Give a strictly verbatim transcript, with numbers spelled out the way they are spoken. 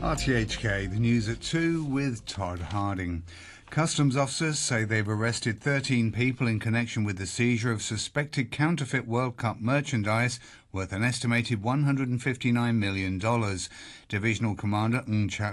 R T H K, the news at two with Todd Harding. Customs officers say they've arrested thirteen people in connection with the seizure of suspected counterfeit World Cup merchandise worth an estimated one hundred fifty-nine million dollars. Divisional Commander Ng